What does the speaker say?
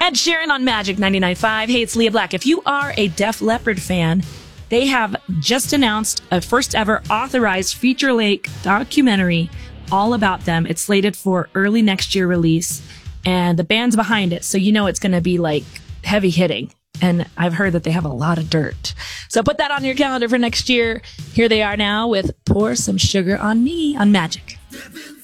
Ed Sheeran on Magic 99.5. Hey, it's Leah Black. If you are a Def Leppard fan, they have just announced a first ever authorized feature-length documentary all about them. It's slated for early next year release, and the band's behind it, so you know it's going to be like heavy hitting. And I've heard that they have a lot of dirt. So put that on your calendar for next year. Here they are now with Pour Some Sugar on Me on Magic.